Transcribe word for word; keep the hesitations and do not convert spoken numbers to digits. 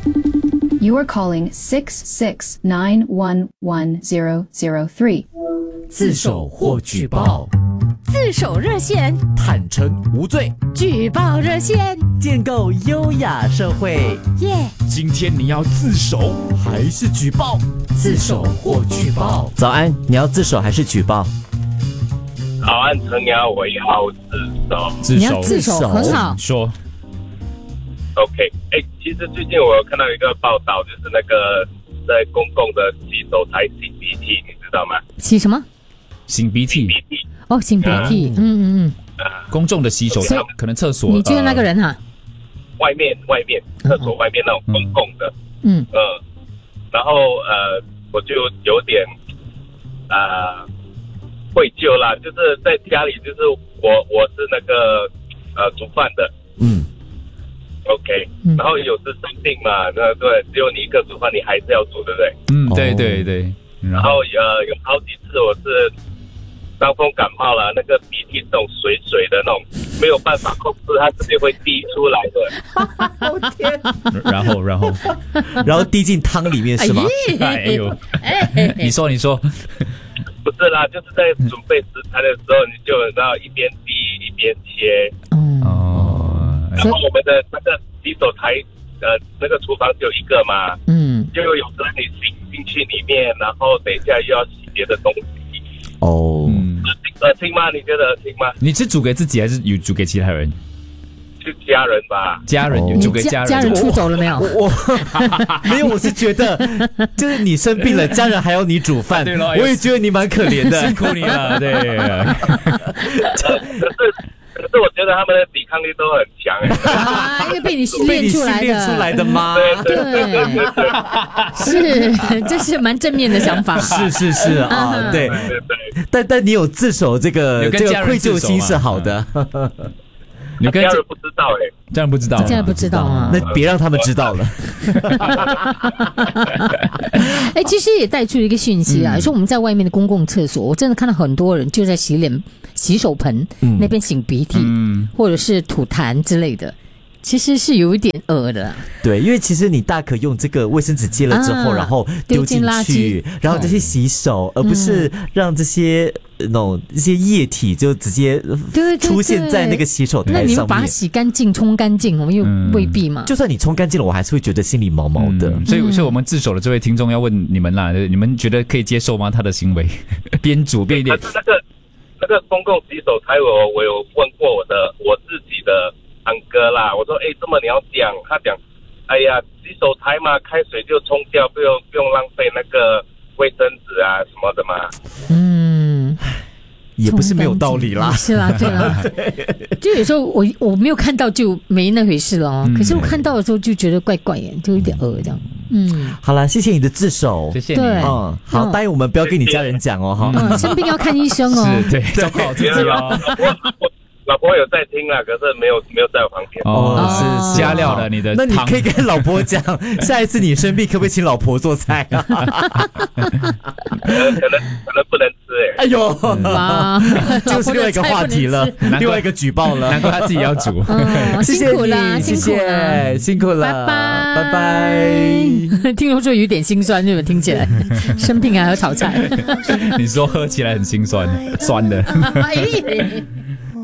You are calling six six nine one one zero zero three. 自首或举报， 自首热线， 坦诚无罪， 举报热线， 建构优雅社会。 耶！ 今天你要自首还是举报？ 自首或举报。早安，你要自首还是举报？ 早安，陈瑶，我要自首。 自首， 你要自首，很好。 说 OK， 哎、欸，其实最近我有看到一个报道，就是那个在公共的洗手台擤鼻涕，你知道吗？ 洗什么？ 擤鼻涕。 擤鼻涕。 哦，擤鼻涕。嗯嗯嗯。 啊， 公众的洗手台，可能厕所。 你就是那个人哈、啊？ 外面，外面，厕所外面那种公共的。 嗯。 呃，然后呃，我就有点呃愧疚啦，就是在家里，就是我我是那个呃煮饭的。 嗯。 OK，、 嗯、 然后有时生病嘛，那对，只有你一个煮饭，你还是要煮，对不对？ 嗯，对对对。 然后呃，有好几次我是伤风感冒了，那个鼻涕这种水水的那种，没有办法控制，它直接会滴出来的。 我天！ 然后然后然后滴进汤里面是吗？ 哎呦，你说你说， 不是啦，就是在准备食材的时候，你就知道一边滴一边切。 嗯哦。 然后我们的那个洗手台，呃，那个厨房只有一个嘛， 嗯， 就有时候你擤进去里面，然后等一下又要洗别的东西。 哦， 嗯， 恶心吗？你觉得恶心吗？ 你是煮给自己还是有煮给其他人？ 就家人吧。 家人有煮给家人。 家人出走了没有？ 我没有，我是觉得，就是你生病了，家人还要你煮饭， 对咯， 我也觉得你蛮可怜的， 辛苦你了，对。 可是。可是我觉得他们的抵抗力都很强啊，因为被你训练出来的， 被你训练出来的吗？ 对对对对对，是，这是蛮正面的想法。 是是是啊，对对对。 但但你有自首这个这个愧疚心是好的。 你跟家人不知道哎、欸， 家人不知道， 家人不知道啊， 那别让他们知道了。 哎，其实也带出一个讯息啊，嗯、说我们在外面的公共厕所，我真的看到很多人就在洗脸、洗手盆、嗯、那边擤鼻涕，嗯、或者是吐痰之类的。其实是有一点恶的， 对，因为其实你大可用这个卫生纸接了之后，啊、然后丢进去，然后再去洗手，嗯、而不是让这些那种一些液体就直接出现在那个洗手台上面。 那你们把它洗干净、冲干净，我们又未必嘛。 嗯、就算你冲干净了，我还是会觉得心里毛毛的。 嗯、所以，所以我们自首的这位听众要问你们啦，你们觉得可以接受吗？他的行为边煮边练。 那个那个公共洗手台我，我我有问过我的我自己的。堂哥啦，我说哎，这么你要讲，他讲，哎呀，洗手台嘛，开水就冲掉，不用不用浪费那个卫生纸啊什么的嘛。 嗯， 也不是没有道理啦。 是啦，对啦，就有时候我我没有看到就没那回事了哦，嗯、可是我看到的时候就觉得怪怪耶，就有点恶这样。嗯， 好啦，谢谢你的自首， 谢谢你。 嗯，好，答应我们不要跟你家人讲哦，哈。 嗯，生病要看医生哦。 是，对，照顾好自己哦。 老婆有在听啦，可是没有没有在我旁边。 哦，是加料了你的。 那你可以跟老婆讲，下一次你生病可不可以请老婆做菜啊？ 可能可能可能不能吃哎、欸。 哎呦，哇，这是另外一个话题了，另外一个举报了。 难怪他自己要煮。 哦、 谢谢你， 辛苦了， 辛苦了， 拜拜拜拜。 听说说有点心酸，对吧？听起来生病还要炒菜。 你说喝起来很心酸，酸的。